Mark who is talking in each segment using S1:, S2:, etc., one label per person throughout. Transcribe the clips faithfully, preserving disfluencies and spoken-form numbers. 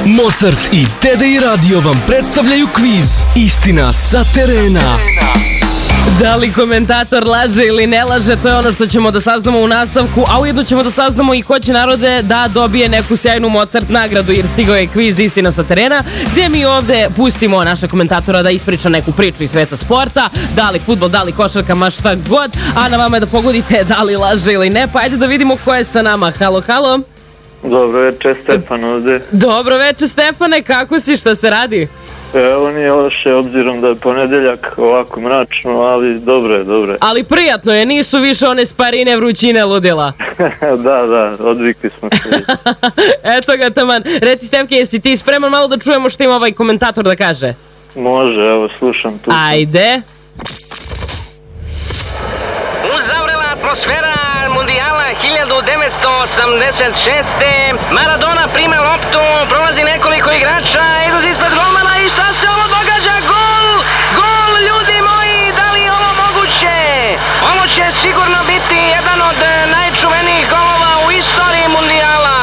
S1: Mozart i T D I Radio vam predstavljaju kviz Istina sa terena.
S2: Da li komentator laže ili ne laže, to je ono što ćemo da saznamo u nastavku, a ujedno ćemo da saznamo i ko će, narode, da dobije neku sjajnu Mozart nagradu, jer stigao je kviz Istina sa terena, gdje mi ovde pustimo naša komentatora da ispriča neku priču iz sveta sporta, da li fudbal, da li košarka, ma šta god, a na vama je da pogodite da li laže ili ne, pa ajde da vidimo ko je sa nama. Halo, halo.
S3: Dobro večer, Stefan ovde.
S2: Dobro večer, Stefane, kako si, šta se radi?
S3: Evo nije loše, obzirom da je ponedeljak, ovako mračno, ali dobro je, dobro je.
S2: Ali prijatno je, nisu više one sparine vrućine ludila.
S3: Da, da, odvikli smo se.
S2: Eto ga, taman. Reci, Stefke, jesi ti spreman malo da čujemo što ima ovaj komentator da kaže?
S3: Može, evo, slušam tu.
S2: Ajde.
S4: Uzavrela atmosfera Mundijala hiljadu devetsto osamdeset šeste. Maradona prima loptu, prolazi nekoliko igrača, izlazi ispred golmana i šta se ovo događa? Gol! Gol, ljudi moji, da li je ovo moguće? Ovo će sigurno biti jedan od najčuvenijih golova u istoriji Mundijala.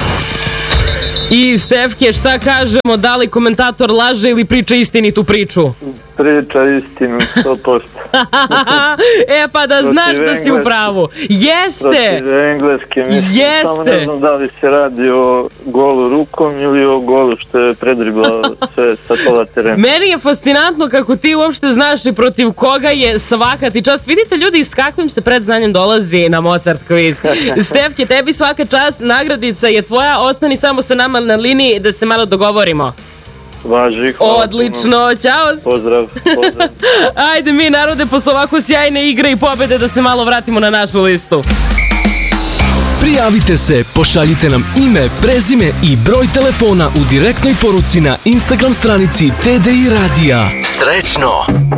S2: I Stefke, šta kažemo, da li komentator laže ili priča istinitu priču?
S3: Priča istinu, sto posto.
S2: E pa da znaš da si u pravu. Jeste!
S3: Protiv engleske, mislim,
S2: Jeste!
S3: samo ne znam da li se radi o golu rukom ili o golu što je predriblao sve sa pola terena.
S2: Meni je fascinantno kako ti uopšte znaš i protiv koga je svaka ti čast. Vidite ljudi s kakvim se predznanjem dolazi na Mozart quiz. Stefke, tebi svaka čast, nagradica je tvoja, ostani samo sa nama na liniji da se malo dogovorimo.
S3: Važi, hvala.
S2: Odlično, ćao.
S3: Pozdrav, pozdrav.
S2: Ajde mi, narode, posle ovako sjajne igre i pobede da se malo vratimo na našu listu.
S1: Prijavite se, pošaljite nam ime, prezime i broj telefona u direktnoj poruci na Instagram stranici T D I Radija. Srećno!